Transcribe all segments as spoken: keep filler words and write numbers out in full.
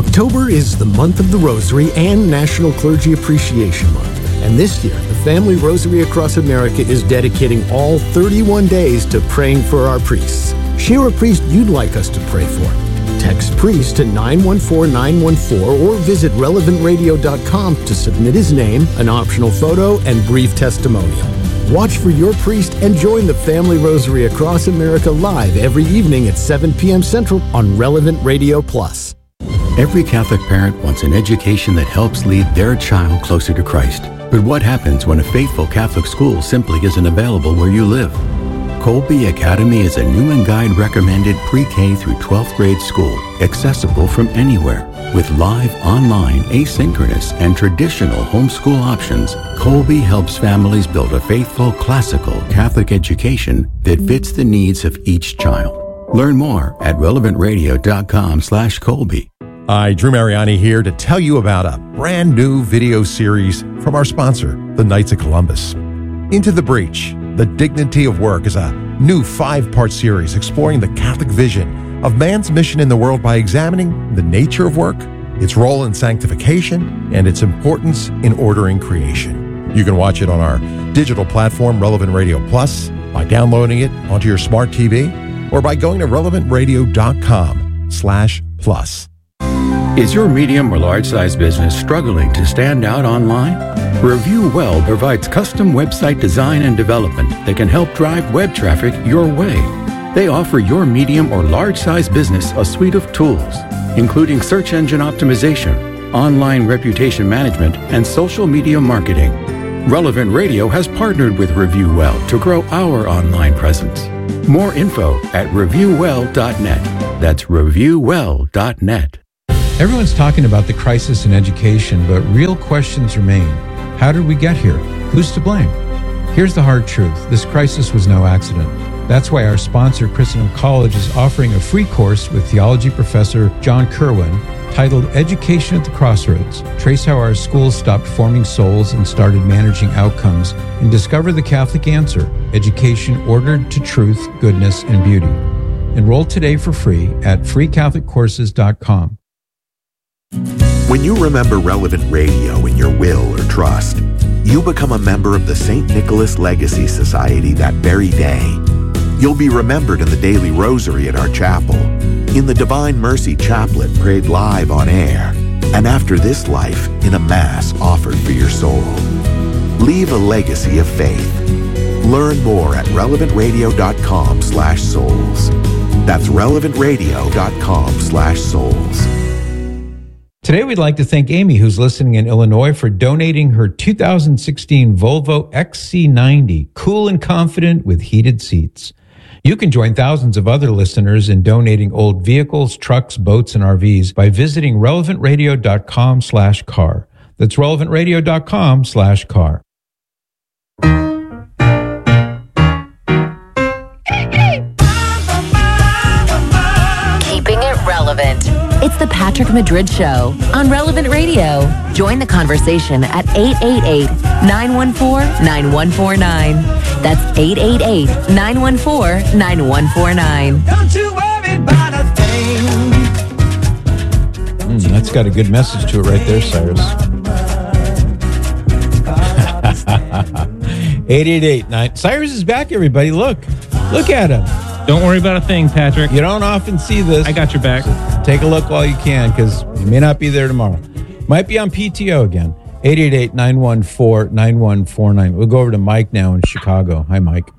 October is the month of the Rosary and National Clergy Appreciation Month. And this year, the Family Rosary Across America is dedicating all thirty-one days to praying for our priests. Share a priest you'd like us to pray for. Text priest to nine one four nine one four or visit relevant radio dot com to submit his name, an optional photo, and brief testimonial. Watch for your priest and join the Family Rosary Across America live every evening at seven p.m. Central on Relevant Radio Plus. Every Catholic parent wants an education that helps lead their child closer to Christ. But what happens when a faithful Catholic school simply isn't available where you live? Colby Academy is a new and guide recommended pre-K through twelfth grade school, accessible from anywhere. With live, online, asynchronous, and traditional homeschool options, Colby helps families build a faithful, classical Catholic education that fits the needs of each child. Learn more at relevant radio dot com slash Colby. Hi, Drew Mariani here to tell you about a brand new video series from our sponsor, the Knights of Columbus. Into the Breach, The Dignity of Work is a new five-part series exploring the Catholic vision of man's mission in the world by examining the nature of work, its role in sanctification, and its importance in ordering creation. You can watch it on our digital platform, Relevant Radio Plus, by downloading it onto your smart T V, or by going to relevant radio dot com slash plus. Is your medium or large-size business struggling to stand out online? Review Well provides custom website design and development that can help drive web traffic your way. They offer your medium or large-size business a suite of tools, including search engine optimization, online reputation management, and social media marketing. Relevant Radio has partnered with Review Well to grow our online presence. More info at review well dot net. That's review well dot net. Everyone's talking about the crisis in education, but real questions remain. How did we get here? Who's to blame? Here's the hard truth. This crisis was no accident. That's why our sponsor, Christendom College, is offering a free course with theology professor John Kerwin titled Education at the Crossroads. Trace how our schools stopped forming souls and started managing outcomes, and discover the Catholic answer, education ordered to truth, goodness, and beauty. Enroll today for free at free catholic courses dot com. When you remember Relevant Radio in your will or trust, you become a member of the Saint Nicholas Legacy Society that very day. You'll be remembered in the daily rosary at our chapel, in the Divine Mercy Chaplet prayed live on air, and after this life in a Mass offered for your soul. Leave a legacy of faith. Learn more at relevant radio dot com slash souls. That's relevant radio dot com slash souls. Today, we'd like to thank Amy, who's listening in Illinois, for donating her two thousand sixteen Volvo X C ninety, cool and confident with heated seats. You can join thousands of other listeners in donating old vehicles, trucks, boats, and R Vs by visiting relevant radio dot com slash car. That's relevant radio dot com slash car. Keeping it relevant. It's the Patrick Madrid Show on Relevant Radio. Join the conversation at eight eight eight, nine one four, nine one four nine. That's eight eight eight, nine one four, nine one four nine. Don't you worry about a thing. Mm, that's got a good message to it right there, Cyrus. eight eight eight nine. Cyrus is back, everybody. Look. Look at him. Don't worry about a thing, Patrick. You don't often see this. I got your back. So take a look while you can, because you may not be there tomorrow. Might be on P T O again. eight eight eight, nine one four, nine one four nine. We'll go over to Mike now in Chicago. Hi, Mike.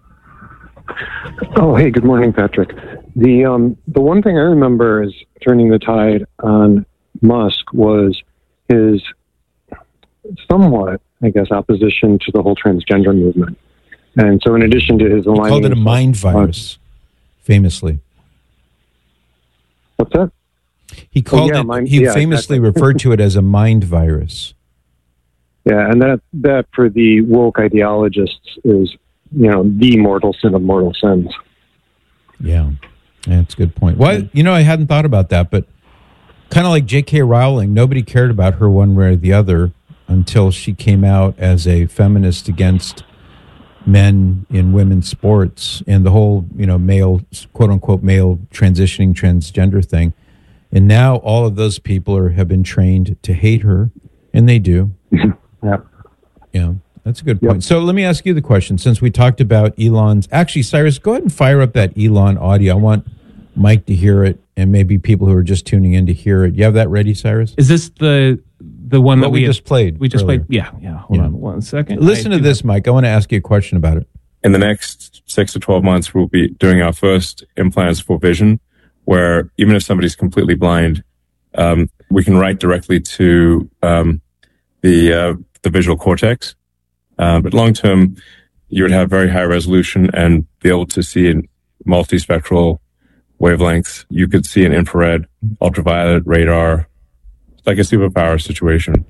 Oh, hey, good morning, Patrick. The um, the one thing I remember is turning the tide on Musk was his somewhat, I guess, opposition to the whole transgender movement. And so in addition to his alignment... He called it a mind virus, uh, famously. What's that? He called oh, yeah, it, mind, he yeah, famously exactly. referred to it as a mind virus. Yeah, and that, that for the woke ideologists is, you know, the mortal sin of mortal sins. Yeah, that's a good point. Well, you know, I hadn't thought about that, but kind of like J K Rowling, nobody cared about her one way or the other until she came out as a feminist against men in women's sports and the whole, you know, male, quote unquote, male transitioning transgender thing. And now all of those people are, have been trained to hate her, and they do. Yeah. Yeah, that's a good point. Yep. So let me ask you the question. Since we talked about Elon's... Actually, Cyrus, go ahead and fire up that Elon audio. I want Mike to hear it, and maybe people who are just tuning in to hear it. You have that ready, Cyrus? Is this the the one what that we, we just had, played? We just earlier. played. Yeah, yeah. Hold yeah. on one second. Listen I to this, Mike. I want to ask you a question about it. In the next six to twelve months, we'll be doing our first implants for vision, where even if somebody's completely blind, um, we can write directly to um, the uh, the visual cortex. Uh, but long term, you would have very high resolution and be able to see in multispectral wavelengths. You could see in infrared, ultraviolet, radar. It's like a superpower situation.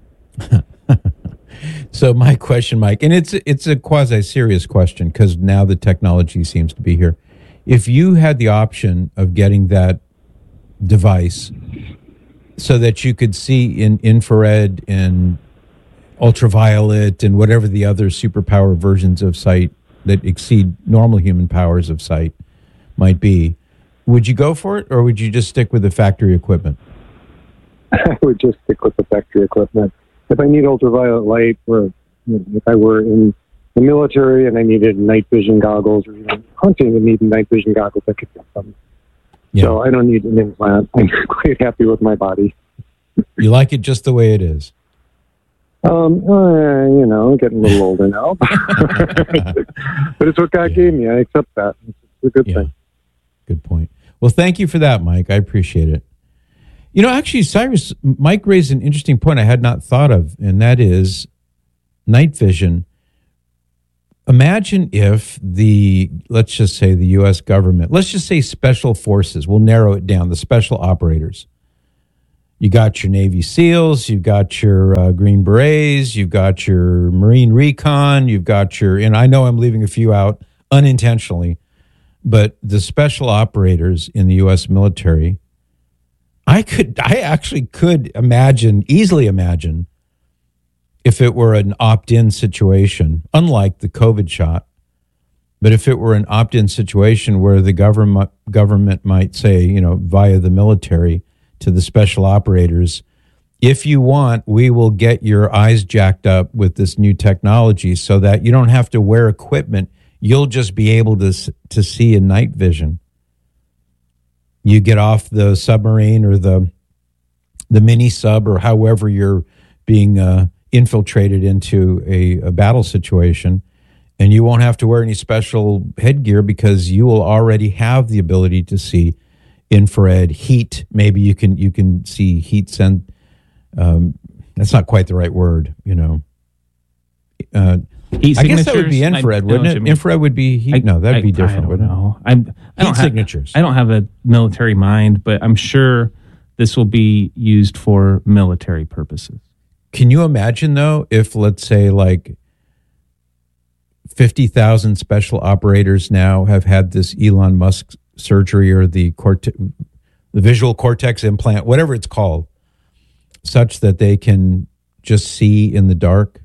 So my question, Mike, and it's it's a quasi-serious question because now the technology seems to be here. If you had the option of getting that device so that you could see in infrared and ultraviolet and whatever the other superpower versions of sight that exceed normal human powers of sight might be, would you go for it, or would you just stick with the factory equipment? I would just stick with the factory equipment. If I need ultraviolet light, or you know, if I were in the military and I needed night vision goggles, or even hunting and needed night vision goggles, I could get them. Yeah. So I don't need an implant. I'm quite happy with my body. You like it just the way it is? Um, uh, you know, getting a little older now. But it's what God yeah. gave me. I accept that. It's a good yeah. thing. Good point. Well, thank you for that, Mike. I appreciate it. You know, actually, Cyrus, Mike raised an interesting point I had not thought of, and that is night vision. Imagine if the, let's just say the U S government, let's just say special forces, we'll narrow it down, the special operators. You got your Navy SEALs, you've got your uh, Green Berets, you've got your Marine Recon, you've got your, and I know I'm leaving a few out unintentionally, but the special operators in the U S military, I could, I actually could imagine, easily imagine, if it were an opt-in situation, unlike the COVID shot, but if it were an opt-in situation where the government government might say, you know, via the military to the special operators, if you want, we will get your eyes jacked up with this new technology so that you don't have to wear equipment. You'll just be able to to see in night vision. You get off the submarine or the the mini sub or however you're being uh, infiltrated into a, a battle situation, and you won't have to wear any special headgear because you will already have the ability to see infrared heat. Maybe you can you can see heat send. Um, that's not quite the right word, you know. Uh, Heat I guess that would be infrared, I, wouldn't it? Infrared would be heat. I, no, that'd I, be different, I wouldn't know. it? I'm, I don't heat have, signatures. I don't have a military mind, but I'm sure this will be used for military purposes. Can you imagine, though, if, let's say, like fifty thousand special operators now have had this Elon Musk surgery or the, corte- the visual cortex implant, whatever it's called, such that they can just see in the dark?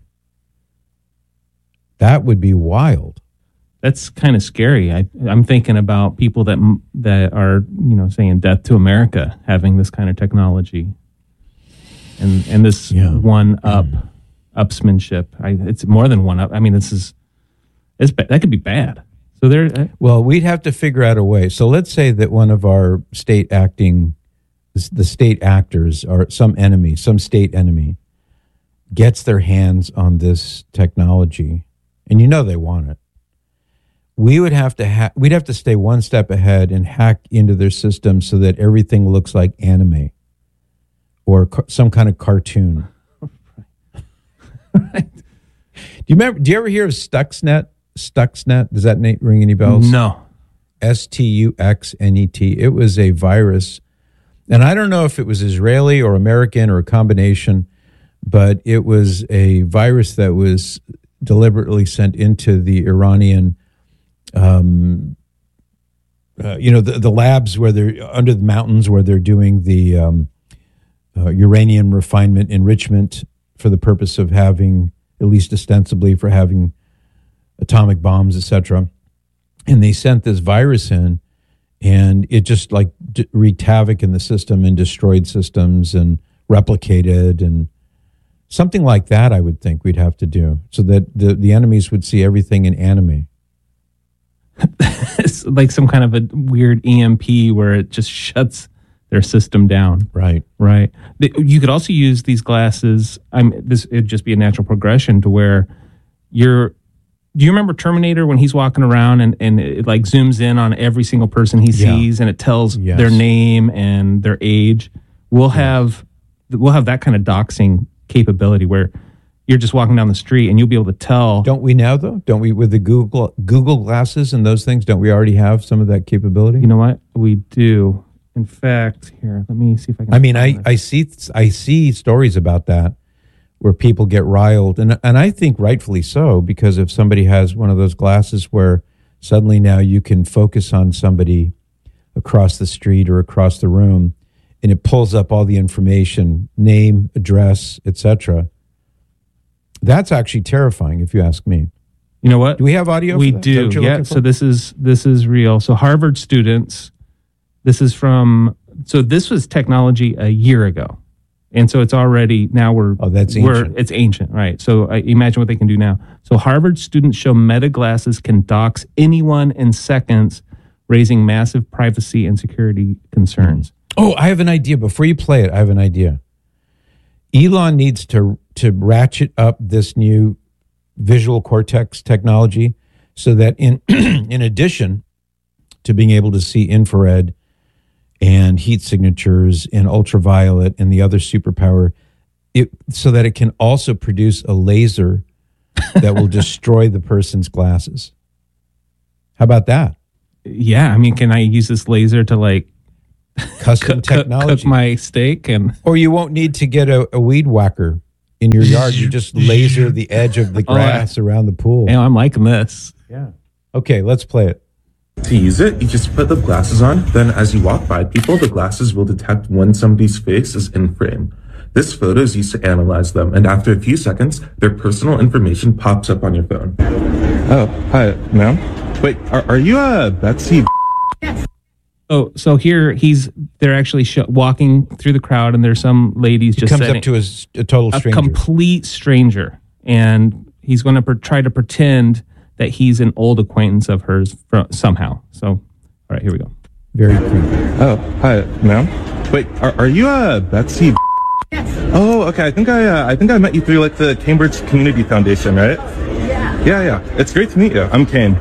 That would be wild. That's kind of scary. I, I'm thinking about people that that are, you know, saying "death to America" having this kind of technology, and and this yeah. one up mm. upsmanship. I, it's more than one up. I mean, this is it's that could be bad. So there. Uh, well, we'd have to figure out a way. So let's say that one of our state acting, the state actors, or some enemy, some state enemy, gets their hands on this technology. And you know they want it. We would have to ha- we'd have to stay one step ahead and hack into their system so that everything looks like anime or ca- some kind of cartoon. Right. Do you remember? Do you ever hear of Stuxnet? Stuxnet? Does that name ring any bells? No. S T U X N E T. It was a virus, and I don't know if it was Israeli or American or a combination, but it was a virus that was deliberately sent into the Iranian, um, uh, you know, the, the labs where they're under the mountains where they're doing the um, uh, uranium refinement enrichment for the purpose of having, at least ostensibly, for having atomic bombs, et cetera. And they sent this virus in, and it just like d- wreaked havoc in the system and destroyed systems and replicated, and something like that I would think we'd have to do so that the, the enemies would see everything in anime. It's like some kind of a weird E M P where it just shuts their system down. Right. Right. You could also use these glasses. I'm this it'd just be a natural progression to where you're do you remember Terminator when he's walking around and, and it like zooms in on every single person he sees, yeah. and it tells yes. their name and their age? We'll yes. have we'll have that kind of doxing capability where you're just walking down the street and you'll be able to tell. Don't we now though? Don't we with the Google Google glasses and those things? Don't we already have some of that capability? You know what? We do. In fact, here, let me see if I can. I mean, I, I see I see stories about that where people get riled, and and I think rightfully so, because if somebody has one of those glasses where suddenly now you can focus on somebody across the street or across the room, and it pulls up all the information, name, address, et cetera. That's actually terrifying, if you ask me. You know what? Do we have audio? We for that? do. Is that what Yeah. So this is this is real. So Harvard students. This is from. So this was technology a year ago, and so it's already now we're. Oh, that's we're, ancient. It's ancient, right? So uh, imagine what they can do now. So Harvard students show Meta glasses can dox anyone in seconds, raising massive privacy and security concerns. Oh, I have an idea. Before you play it, I have an idea. Elon needs to to ratchet up this new visual cortex technology so that in in addition to being able to see infrared and heat signatures and ultraviolet and the other superpower, it so that it can also produce a laser that will destroy the person's glasses. How about that? Yeah, I mean, can I use this laser to like custom cook, technology, cook my steak, and or you won't need to get a, a weed whacker in your yard. You just laser the edge of the grass oh, I, around the pool. Yeah, I'm liking this. Yeah. Okay, let's play it. To use it, you just put the glasses on. Then as you walk by people, the glasses will detect when somebody's face is in frame. This photo is used to analyze them, and after a few seconds, their personal information pops up on your phone. Oh, hi, ma'am. Wait, are, are you uh, Betsy? Yes. Oh, so here he's, they're actually sh- walking through the crowd, and there's some ladies just he comes sitting, up to a, a total stranger. A complete stranger. And he's going to per- try to pretend that he's an old acquaintance of hers from, somehow. So, all right, here we go. Very creepy. Oh, hi, ma'am. Wait, are, are you uh, Betsy? Yes. Oh, okay. I think I, uh, I think I met you through like the Cambridge Community Foundation, right? Yeah. Yeah, yeah. It's great to meet you. I'm Kane.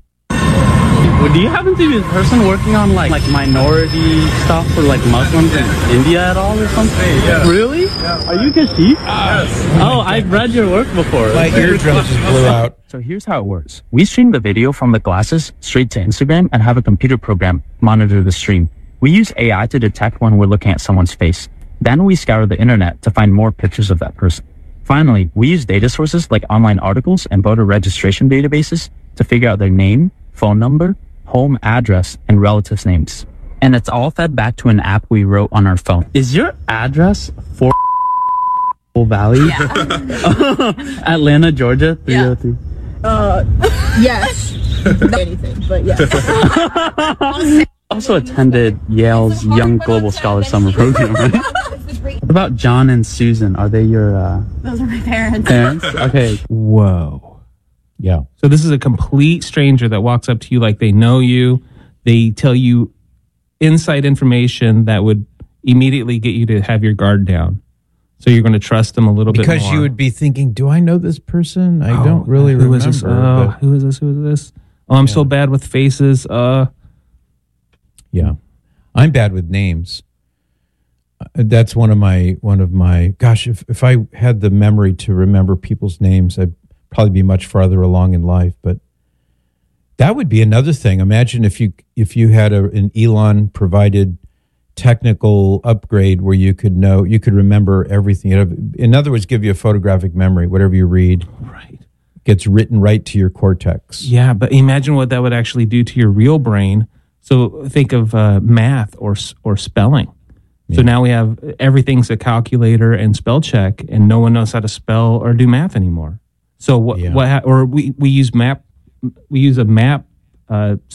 Do you happen to be the person working on like like minority stuff for like Muslims in India at all or something? Yeah. Really? Yeah. Are you Kashif? Yes. Oh, I've read your work before. My eardrums just blew out. So here's how it works. We stream the video from the glasses straight to Instagram and have a computer program monitor the stream. We use A I to detect when we're looking at someone's face. Then we scour the internet to find more pictures of that person. Finally, we use data sources like online articles and voter registration databases to figure out their name, phone number, home address, and relatives' names. And it's all fed back to an app we wrote on our phone. Is your address for Valley? Yeah. Atlanta, Georgia, three oh three. Yeah. Uh, yes. Not anything, but yes. Also attended Yale's Young Global Scholar Summer Program, right? What about John and Susan? Are they your... Uh, Those are my parents. Parents? Okay. Whoa. Yeah. So this is a complete stranger that walks up to you like they know you. They tell you inside information that would immediately get you to have your guard down. So you're going to trust them a little because bit more. Because you would be thinking, do I know this person? I oh, don't really who remember. Is this? Oh, but, who is this? Who is this? Oh, I'm yeah. so bad with faces. Uh, yeah. I'm bad with names. That's one of my, one of my, gosh, if, if I had the memory to remember people's names, I'd probably be much farther along in life. But that would be another thing. Imagine if you if you had a, an Elon provided technical upgrade where you could know, you could remember everything. In other words, give you a photographic memory. Whatever you read, right, gets written right to your cortex. Yeah, but imagine what that would actually do to your real brain. So think of uh, math or or spelling. Yeah. So now we have everything's a calculator and spell check, and no one knows how to spell or do math anymore. So what? Yeah. What? Or we, we use map. We use a map uh,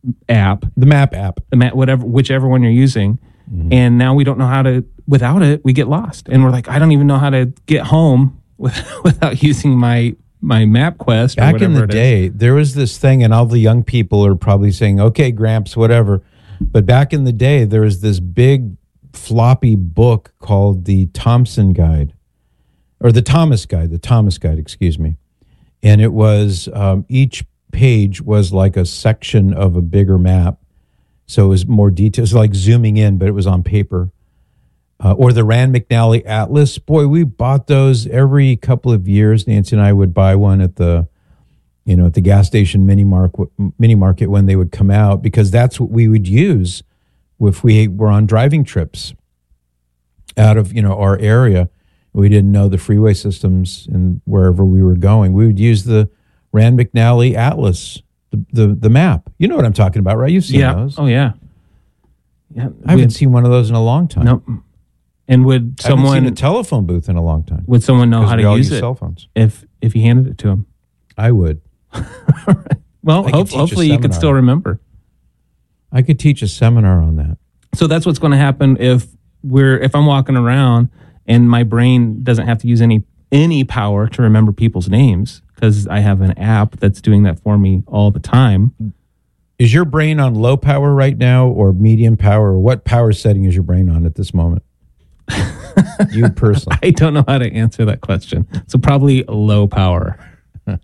app, the map app, the map, whatever, whichever one you're using. Mm-hmm. And now we don't know how to, without it, we get lost. And we're like, I don't even know how to get home with, without using my, my MapQuest. Back or in the it day, is. there was this thing, and all the young people are probably saying, okay, Gramps, whatever. But back in the day, there was this big floppy book called the Thompson Guide, or the Thomas Guide, the Thomas Guide, excuse me. And it was, um, each page was like a section of a bigger map. So it was more details, like zooming in, but it was on paper. Uh, or the Rand McNally Atlas. Boy, we bought those every couple of years. Nancy and I would buy one at the, you know, at the gas station mini market, mini market when they would come out, because that's what we would use if we were on driving trips out of, you know, our area. We didn't know the freeway systems and wherever we were going. We would use the Rand McNally Atlas, the, the, the map. You know what I'm talking about, right? You've seen yeah. those. Oh, yeah. Yeah. I haven't seen one of those in a long time. Nope. And would I haven't someone... seen a telephone booth in a long time. Would someone know how to use, use it cell phones. if if you handed it to them? I would. Well, I hope, hopefully you could still remember. I could teach a seminar on that. So that's what's going to happen if we're if I'm walking around and my brain doesn't have to use any any power to remember people's names because I have an app that's doing that for me all the time. Is your brain on low power right now or medium power? Or what power setting is your brain on at this moment? You personally. I don't know how to answer that question. So probably low power. All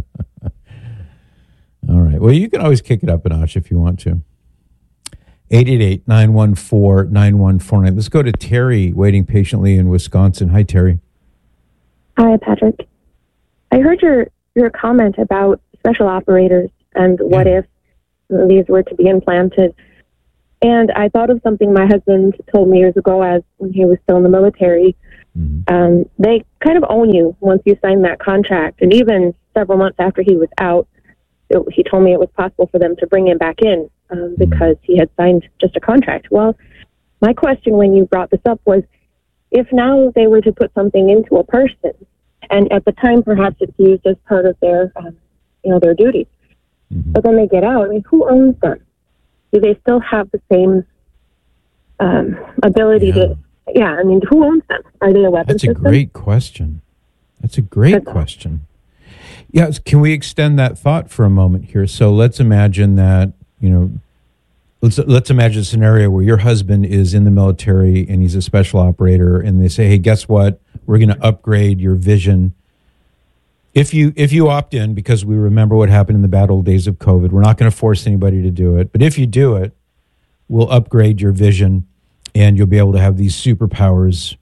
right. Well, you can always kick it up a notch if you want to. eight eight eight, nine one four, nine one four nine. Let's go to Terry waiting patiently in Wisconsin. Hi, Terry. Hi, Patrick. I heard your, your comment about special operators and what if these were to be implanted. And I thought of something my husband told me years ago as when he was still in the military. Mm-hmm. Um, they kind of own you once you sign that contract. And even several months after he was out, it, he told me it was possible for them to bring him back in um, because he had signed just a contract. Well, my question when you brought this up was, if now they were to put something into a person, and at the time perhaps it's used as part of their, um, you know, their duties, mm-hmm. but then they get out, I mean, who owns them? Do they still have the same um, ability yeah. to, yeah, I mean, who owns them? Are they a weapon That's a system? great question. That's a great That's question. Yeah, can we extend that thought for a moment here? So let's imagine that, you know, let's let's imagine a scenario where your husband is in the military and he's a special operator, and they say, hey, guess what? We're going to upgrade your vision. If you if you opt in, because we remember what happened in the bad old days of COVID, we're not going to force anybody to do it. But if you do it, we'll upgrade your vision and you'll be able to have these superpowers.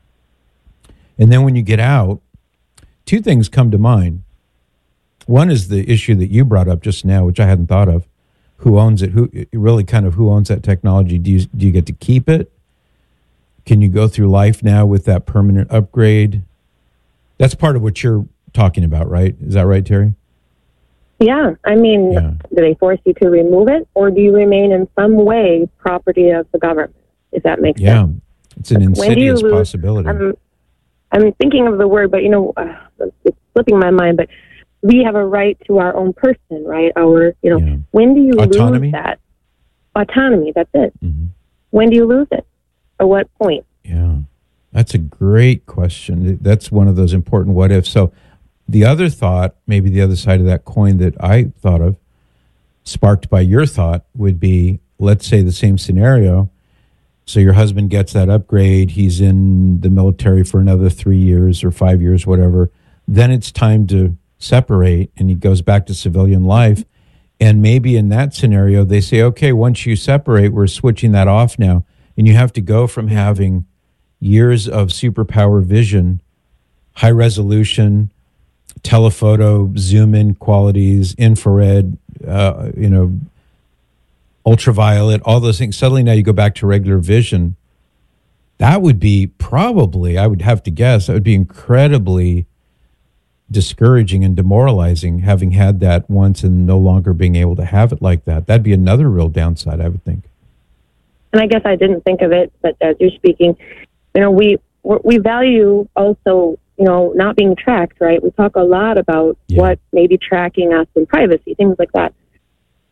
And then when you get out, two things come to mind. One is the issue that you brought up just now, which I hadn't thought of. Who owns it? Who really kind of who owns that technology? Do you do you get to keep it? Can you go through life now with that permanent upgrade? That's part of what you're talking about, right? Is that right, Terry? Yeah. I mean, yeah. do they force you to remove it, or do you remain in some way property of the government, if that makes yeah. sense? Yeah, it's an insidious lose, possibility. I'm, I'm thinking of the word, but, you know, uh, it's slipping my mind, but we have a right to our own person, right? Our, you know, yeah. when do you Autonomy? lose that? Autonomy, that's it. Mm-hmm. When do you lose it? At what point? Yeah, that's a great question. That's one of those important what ifs. So the other thought, maybe the other side of that coin that I thought of, sparked by your thought, would be, let's say the same scenario. So your husband gets that upgrade. He's in the military for another three years or five years, whatever. Then it's time to separate and he goes back to civilian life. And maybe in that scenario, they say, okay, once you separate, we're switching that off now. And you have to go from having years of superpower vision, high resolution, telephoto, zoom in qualities, infrared, uh, you know, ultraviolet, all those things. Suddenly now you go back to regular vision. That would be probably, I would have to guess, that would be incredibly discouraging and demoralizing, having had that once and no longer being able to have it like that. That'd be another real downside, I would think. And I guess I didn't think of it, but as you're speaking, you know, we we value also, you know, not being tracked, right? We talk a lot about yeah. what may be tracking us in privacy, things like that.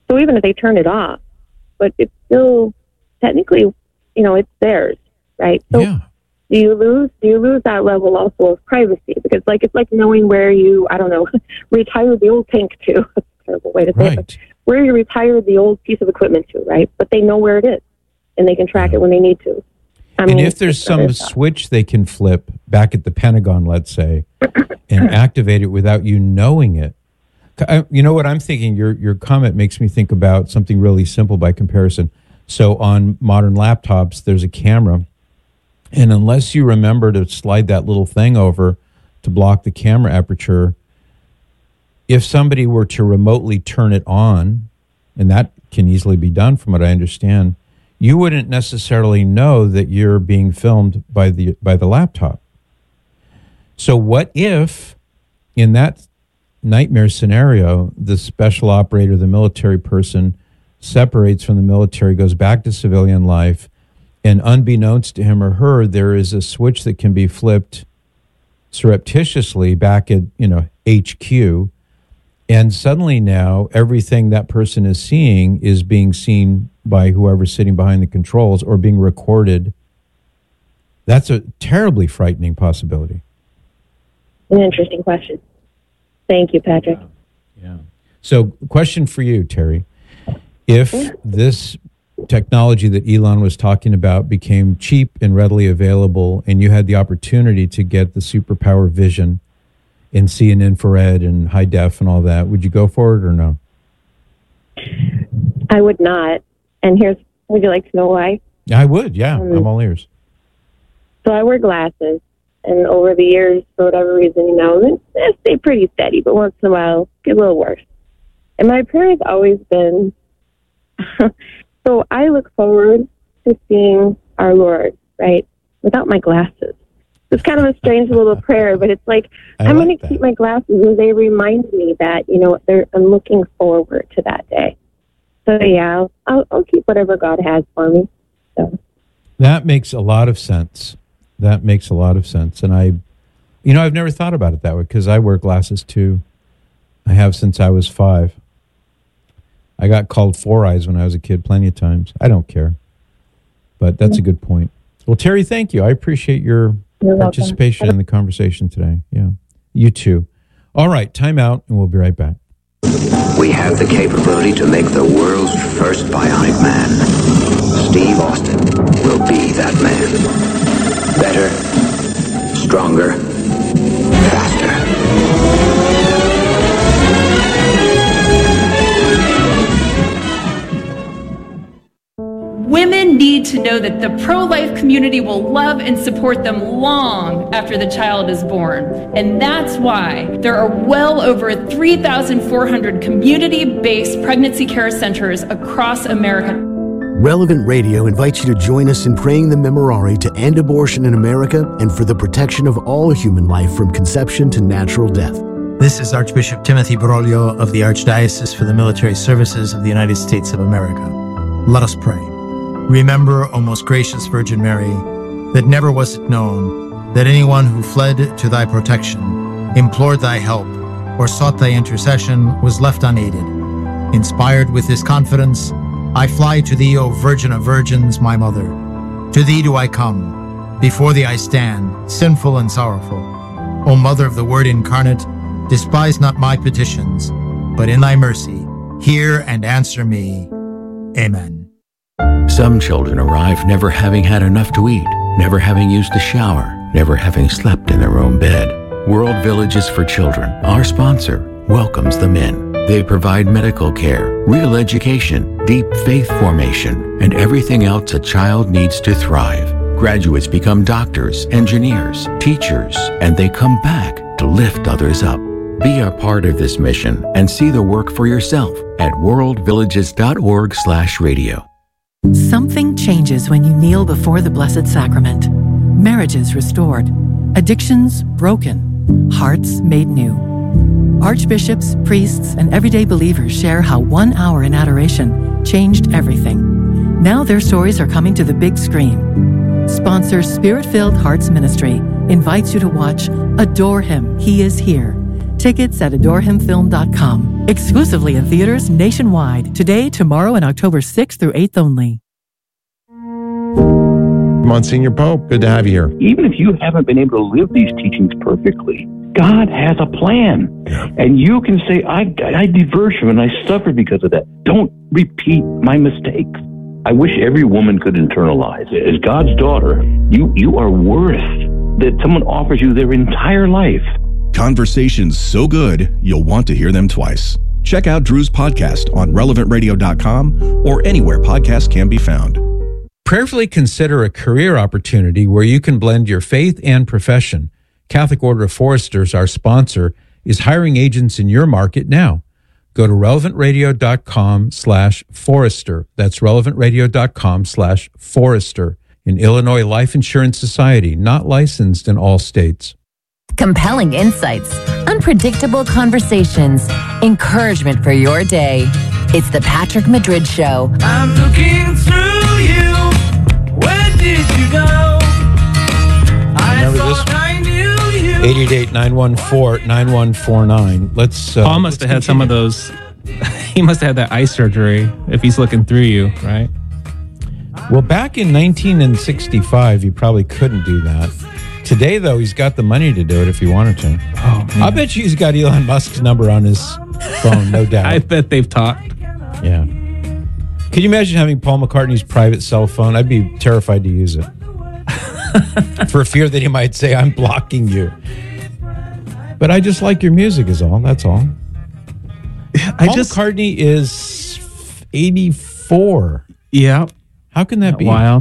So even if they turn it off, but it's still technically, you know, it's theirs, right? So yeah. do you lose, do you lose that level also of privacy? Because like, it's like knowing where you, I don't know, retired the old tank to. That's a terrible way to say right. it. But where you retired the old piece of equipment to, right? But they know where it is and they can track yeah. it when they need to. I and mean, if there's some switch they can flip back at the Pentagon, let's say, and activate it without you knowing it. I, you know what I'm thinking? Your your comment makes me think about something really simple by comparison. So on modern laptops, there's a camera, and unless you remember to slide that little thing over to block the camera aperture, if somebody were to remotely turn it on, and that can easily be done from what I understand, you wouldn't necessarily know that you're being filmed by the by the laptop. So what if, in that nightmare scenario, the special operator, the military person, separates from the military, goes back to civilian life, and unbeknownst to him or her, there is a switch that can be flipped surreptitiously back at, you know, H Q, and suddenly now everything that person is seeing is being seen by whoever's sitting behind the controls or being recorded. That's a terribly frightening possibility. An interesting question. Thank you, Patrick. Yeah. yeah. So, question for you, Terry. If yeah. this technology that Elon was talking about became cheap and readily available, and you had the opportunity to get the superpower vision and see in infrared and high def and all that, would you go for it or no? I would not. And here's, would you like to know why? I would, yeah. Um, I'm all ears. So I wear glasses, and over the years, for whatever reason, you know, they stay pretty steady, but once in a while, get a little worse. And my prayer has always been, so I look forward to seeing our Lord, right, without my glasses. It's kind of a strange little prayer, but it's like, I I'm like going to keep my glasses, and they remind me that, you know, they're, I'm looking forward to that day. So, yeah, I'll, I'll, I'll keep whatever God has for me. So. That makes a lot of sense. That makes a lot of sense. And I, you know, I've never thought about it that way because I wear glasses too. I have since I was five. I got called Four Eyes when I was a kid plenty of times. I don't care. But that's a good point. Well, Terry, thank you. I appreciate your You're participation welcome. in the conversation today. Yeah, you too. All right, time out, and we'll be right back. We have the capability to make the world's first bionic man. Steve Austin will be that man. Better, stronger, faster. Women need to know that the pro-life community will love and support them long after the child is born. And that's why there are well over three thousand four hundred community-based pregnancy care centers across America. Relevant Radio invites you to join us in praying the Memorare to end abortion in America and for the protection of all human life from conception to natural death. This is Archbishop Timothy Broglio of the Archdiocese for the Military Services of the United States of America. Let us pray. Remember, O most gracious Virgin Mary, that never was it known that anyone who fled to thy protection, implored thy help, or sought thy intercession was left unaided. Inspired with this confidence, I fly to thee, O Virgin of Virgins, my Mother. To thee do I come. Before thee I stand, sinful and sorrowful. O Mother of the Word incarnate, despise not my petitions, but in thy mercy, hear and answer me. Amen. Some children arrive never having had enough to eat, never having used a shower, never having slept in their own bed. World Villages for Children, our sponsor, welcomes them in. They provide medical care, real education, deep faith formation, and everything else a child needs to thrive. Graduates become doctors, engineers, teachers, and they come back to lift others up. Be a part of this mission and see the work for yourself at worldvillages.org slash radio. Something changes when you kneel before the Blessed Sacrament. Marriages restored, addictions broken, hearts made new. Archbishops, priests, and everyday believers share how one hour in adoration changed everything. Now their stories are coming to the big screen. Sponsor Spirit-Filled Hearts Ministry invites you to watch Adore Him, He is Here. Tickets at adore him film dot com. Exclusively in theaters nationwide. Today, tomorrow, and October sixth through eighth only. Monsignor Pope, good to have you here. Even if you haven't been able to live these teachings perfectly, God has a plan. And you can say, I, I diverged from it and I suffered because of that. Don't repeat my mistakes. I wish every woman could internalize it. As God's daughter, you, you are worth that someone offers you their entire life. Conversations so good, you'll want to hear them twice. Check out Drew's podcast on relevant radio dot com or anywhere podcasts can be found. Prayerfully consider a career opportunity where you can blend your faith and profession. Catholic Order of Foresters, our sponsor, is hiring agents in your market now. Go to relevant radio dot com slash forester. That's relevant radio dot com slash forester. An Illinois Life Insurance Society, not licensed in all states. Compelling insights, unpredictable conversations, encouragement for your day. It's the Patrick Madrid Show. I'm looking through you. Where did you go? I Remember thought this? I knew you. eight eight eight, nine one four, nine one four nine. Let's. Uh, Paul must have had some of those. He must have had that eye surgery if he's looking through you, right? Well, back in nineteen sixty-five, you probably couldn't do that. Today, though, he's got the money to do it if he wanted to. Oh, I bet you he's got Elon Musk's number on his phone, no doubt. I bet they've talked. Yeah. Could you imagine having Paul McCartney's private cell phone? I'd be terrified to use it. For fear that he might say, I'm blocking you. But I just like your music is all. That's all. I Paul just, McCartney is eighty-four. Yeah. How can that be? Wild.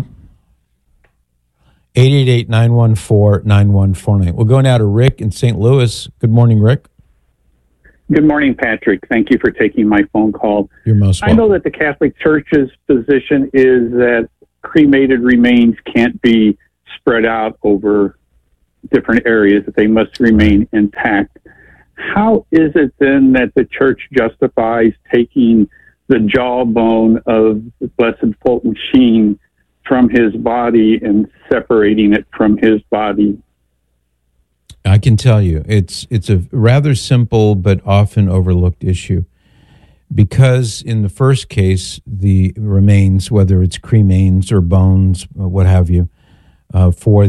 eight eight eight, nine one four, nine one four nine. We'll go now to Rick in Saint Louis. Good morning, Rick. Good morning, Patrick. Thank you for taking my phone call. You're most I welcome. know that the Catholic Church's position is that cremated remains can't be spread out over different areas, that they must remain intact. How is it then that the Church justifies taking the jawbone of the Blessed Fulton Sheen from his body and separating it from his body? I can tell you, it's it's a rather simple but often overlooked issue. Because in the first case, the remains, whether it's cremains or bones, what have you, uh, for